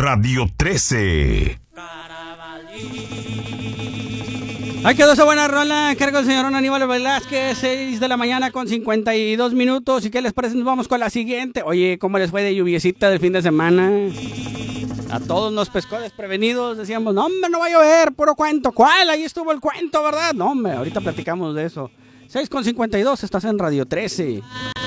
Radio 13. Ahí quedó esa buena rola, cargo del señor Aníbal Velázquez, 6 de la mañana con 52 minutos. ¿Y qué les parece? Nos vamos con la siguiente. Oye, ¿cómo les fue de lluviecita del fin de semana? A todos nos pescó desprevenidos, decíamos, no hombre, no va a llover, puro cuento. ¿Cuál? Ahí estuvo el cuento, ¿verdad? No hombre, ahorita platicamos de eso. 6 con 52, estás en Radio 13.